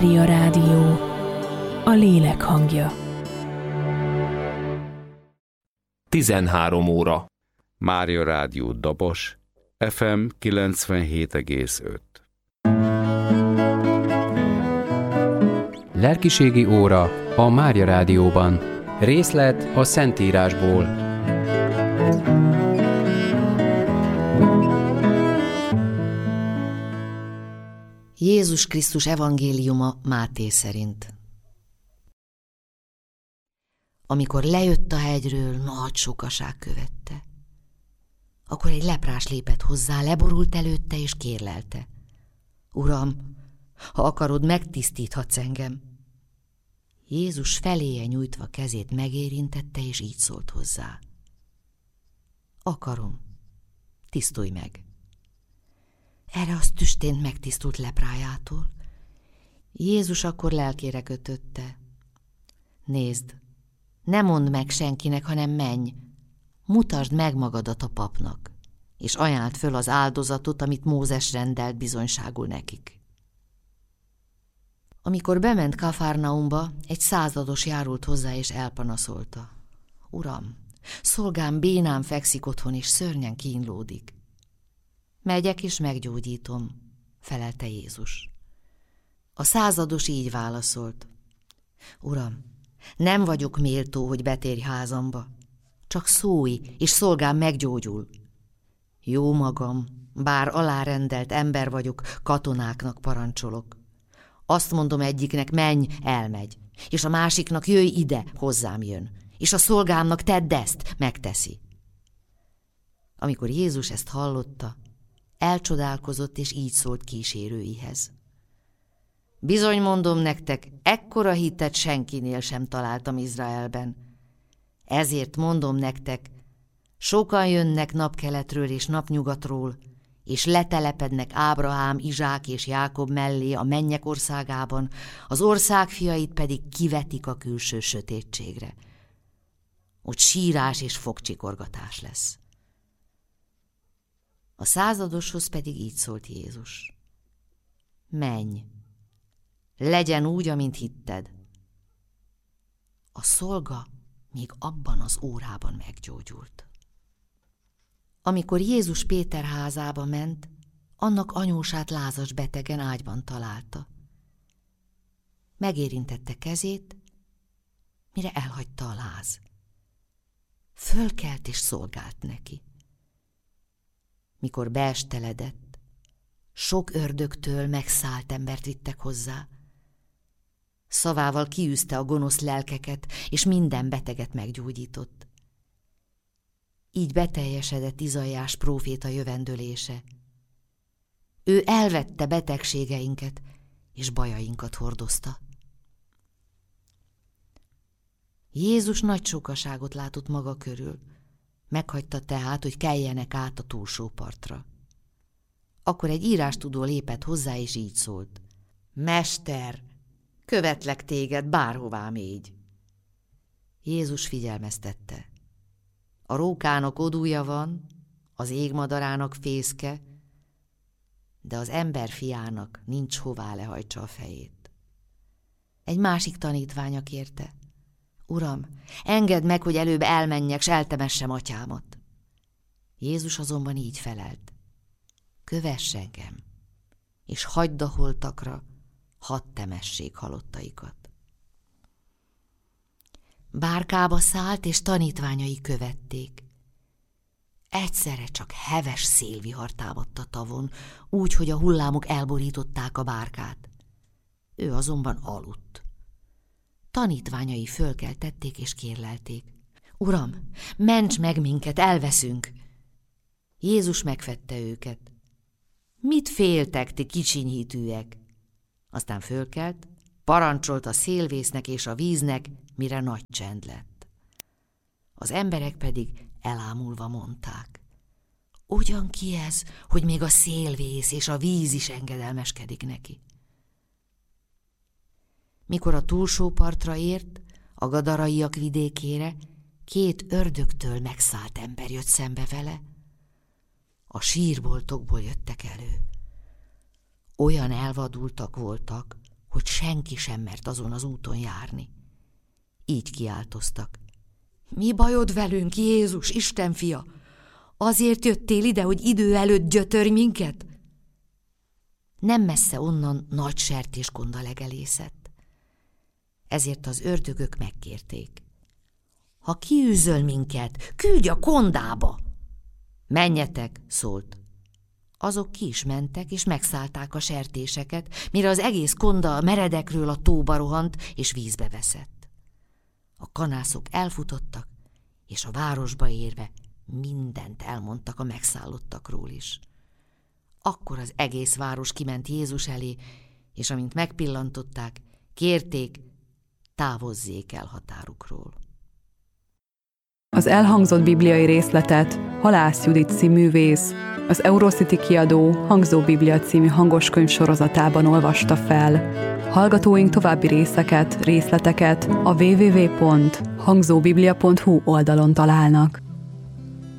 Mária Rádió, a lélek hangja. 13 óra. Mária Rádió Dabos, FM 97,5. Lelkiségi óra a Mária Rádióban. Részlet a Szentírásból. Jézus Krisztus evangéliuma Máté szerint. Amikor lejött a hegyről, nagy sokaság követte. Akkor egy leprás lépett hozzá, leborult előtte és kérlelte: Uram, ha akarod, megtisztíthatsz engem. Jézus feléje nyújtva kezét megérintette, és így szólt hozzá: Akarom, tisztulj meg. Erre az tüstént megtisztult leprájától. Jézus akkor lelkére kötötte: Nézd, ne mondd meg senkinek, hanem menj, mutasd meg magadat a papnak, és ajánld föl az áldozatot, amit Mózes rendelt bizonyságul nekik. Amikor bement Kafarnaumba, egy százados járult hozzá, és elpanaszolta: Uram, szolgám bénán fekszik otthon, és szörnyen kínlódik. Megyek és meggyógyítom, felelte Jézus. A százados így válaszolt: Uram, nem vagyok méltó, hogy betérj házamba, csak szólj, és szolgám meggyógyul. Jó magam, bár alárendelt ember vagyok, katonáknak parancsolok. Azt mondom egyiknek: menj, elmegy, és a másiknak: jöjj ide, hozzám jön, és a szolgámnak: tedd ezt, megteszi. Amikor Jézus ezt hallotta, elcsodálkozott, és így szólt kísérőihez: Bizony mondom nektek, ekkora hitet senkinél sem találtam Izraelben. Ezért mondom nektek, sokan jönnek napkeletről és napnyugatról, és letelepednek Ábrahám, Izsák és Jákob mellé a mennyek országában, az ország fiait pedig kivetik a külső sötétségre. Ott sírás és fogcsikorgatás lesz. A századoshoz pedig így szólt Jézus: Menj, legyen úgy, amint hitted. A szolga még abban az órában meggyógyult. Amikor Jézus Péter házába ment, annak anyósát lázas betegen ágyban találta. Megérintette kezét, mire elhagyta a láz. Fölkelt és szolgált neki. Mikor beesteledett, sok ördögtől megszállt embert vittek hozzá. Szavával kiűzte a gonosz lelkeket, és minden beteget meggyógyított. Így beteljesedett Izaiás próféta jövendölése. Ő elvette betegségeinket, és bajainkat hordozta. Jézus nagy sokaságot látott maga körül, meghagyta tehát, hogy keljenek át a túlsó partra. Akkor egy írástudó lépett hozzá, és így szólt: Mester, követlek téged, bárhová mégy. Jézus figyelmeztette: A rókának odúja van, az égmadarának fészke, de az ember fiának nincs hová lehajtsa a fejét. Egy másik tanítványa kérte: Uram, engedd meg, hogy előbb elmenjek, s eltemessem atyámat. Jézus azonban így felelt: Kövess engem, és hagyd a holtakra, hadd temessék halottaikat. Bárkába szállt, és tanítványai követték. Egyszerre csak heves szélvihar támadt a tavon, úgy, hogy a hullámok elborították a bárkát. Ő azonban aludt. Tanítványai fölkeltették és kérlelték: Uram, ments meg minket, elveszünk! Jézus megfedte őket: Mit féltek, ti kicsinyhitűek? Aztán fölkelt, parancsolt a szélvésznek és a víznek, mire nagy csend lett. Az emberek pedig elámulva mondták: Ugyan ki ez, hogy még a szélvész és a víz is engedelmeskedik neki? Mikor a túlsó partra ért, a gadaraiak vidékére, 2 ördögtől megszállt ember jött szembe vele. A sírboltokból jöttek elő. Olyan elvadultak voltak, hogy senki sem mert azon az úton járni. Így kiáltoztak. Mi bajod velünk, Jézus, Isten fia? Azért jöttél ide, hogy idő előtt gyötörj minket? Nem messze onnan nagy sertéskonda legelészett. Ezért az ördögök megkérték. Ha kiűzöl minket, küldj a kondába! Menjetek, szólt. Azok ki is mentek, és megszállták a sertéseket, mire az egész konda a meredekről a tóba rohant, és vízbe veszett. A kanászok elfutottak, és a városba érve mindent elmondtak a megszállottakról is. Akkor az egész város kiment Jézus elé, és amint megpillantották, kérték, távozzék el határukról. Az elhangzott bibliai részletet Halász Judit színművész, az Eurocity kiadó Hangzó Biblia című hangoskönyv sorozatában olvasta fel. Hallgatóink további részleteket a www.hangzóbiblia.hu oldalon találnak.